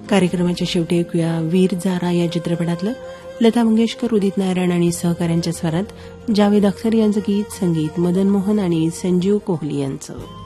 कार्यक्रमाच्या शेवटी ऐकूया वीर जारा या चित्रपटातलं लता मंगेशकर, उदित नारायण आणि सहकाऱ्यांच्या स्वरात जावेद अख्तर यांचं गीत, संगीत मदन मोहन आणि संजीव कोहली यांचं.